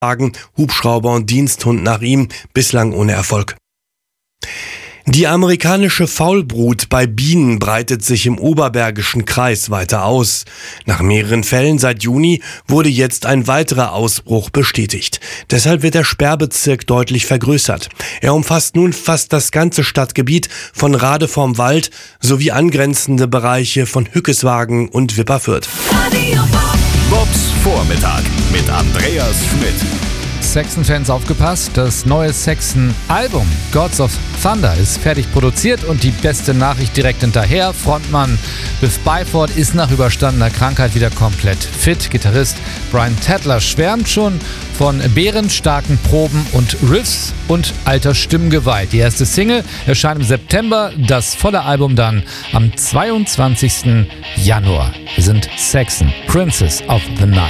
Hubschrauber und Diensthund nach ihm, bislang ohne Erfolg. Die amerikanische Faulbrut bei Bienen breitet sich im Oberbergischen Kreis weiter aus. Nach mehreren Fällen seit Juni wurde jetzt ein weiterer Ausbruch bestätigt. Deshalb wird der Sperrbezirk deutlich vergrößert. Er umfasst nun fast das ganze Stadtgebiet von Rade vorm Wald sowie angrenzende Bereiche von Hückeswagen und Wipperfürth. Bobs Vormittag mit Andreas Schmidt. Saxon-Fans aufgepasst, das neue Saxon-Album Gods of Thunder ist fertig produziert und die beste Nachricht direkt hinterher. Frontmann Biff Byford ist nach überstandener Krankheit wieder komplett fit. Gitarrist Brian Tedler schwärmt schon von bärenstarken Proben und Riffs und alter Stimmgewalt. Die erste Single erscheint im September, das volle Album dann am 22. Januar. Wir sind Saxon, Princess of the Night.